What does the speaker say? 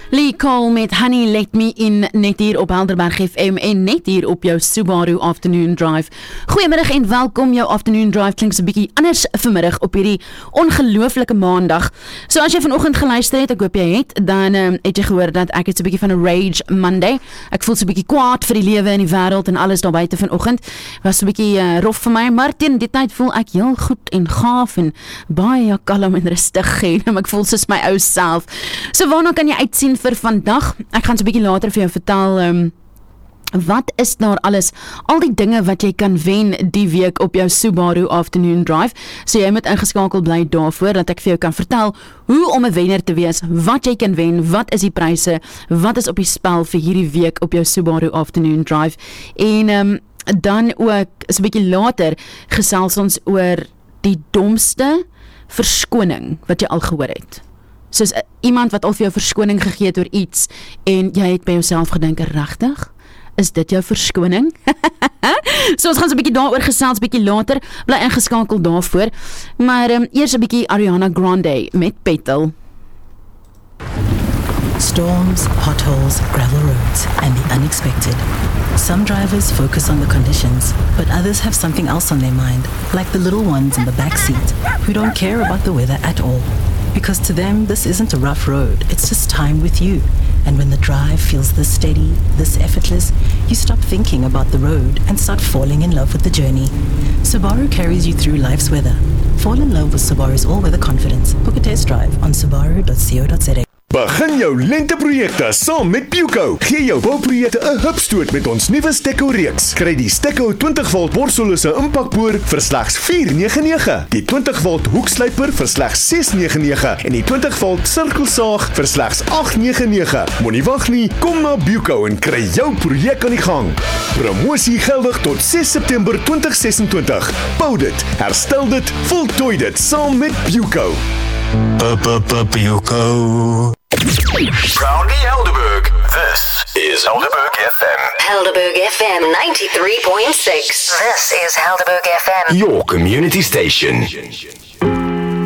Lee Cole met Honey Let Me In, net hier op Helderberg FM en net hier op jou Subaru Afternoon Drive. Goeiemiddag en welkom, jou Afternoon Drive klink so 'n bietjie anders vanmiddag op hierdie ongelooflike maandag. So as jy vanoggend geluister het, ek hoop jy het, dan het jy gehoor dat ek het so 'n bietjie van 'n Rage Monday. Ek voel so 'n bietjie kwaad vir die lewe en die wêreld en alles daar buite vanoggend. Was so 'n bietjie rof vir my, maar teen die tyd voel ek heel goed en gaaf en baie kalm en rustig en ek voel soos my ou self. So waarna kan jy uitsien vir vandag? Ek gaan so 'n bietjie later vir jou vertel wat is daar alles, al die dinge wat jy kan wen die week op jou Subaru Afternoon Drive. So jy moet ingeskakel bly daarvoor dat ek vir jou kan vertel hoe om 'n wenner te wees, wat jy kan wen, wat is die pryse, wat is op die spel vir hierdie week op jou Subaru Afternoon Drive. En dan ook so 'n bietjie later gesels ons oor die domste verskoning wat jy al gehoor het. Soos iemand wat al vir jou verskoning gegee het oor iets en jy het by jouself gedink, regtig? Is dit jou verskoning? So ons gaan so 'n bietjie daaroor gesels, bietjie later, bly ingeskakel daarvoor. Maar eers 'n bietjie Ariana Grande met Petal. Storms, potholes, gravel roads, and the unexpected. Some drivers focus on the conditions, but others have something else on their mind, like the little ones in the back seat, who don't care about the weather at all. Because to them, this isn't a rough road, it's just time with you. And when the drive feels this steady, this effortless, you stop thinking about the road and start falling in love with the journey. Subaru carries you through life's weather. Fall in love with Subaru's all-weather confidence. Book a test drive on subaru.co.za. Begin jou lenteprojekte saam met Buco. Gee jou bouprojekte 'n hupstoot met ons nuwe Stekko-reeks. Kry die Stekko 20V borsellose impakboor vir slegs R499, die 20V hoekslyper vir slegs R699 en die 20V sirkelsaag vir slegs R899. Moenie wag nie, kom na Buco en kry jou projek aan die gang. Promosie geldig tot 6 September 2026. Bou dit, herstel dit, voltooi dit saam met Buco. Buco. Proudly Helderberg. This is Helderberg FM. Helderberg FM 93.6. This is Helderberg FM. Your community station.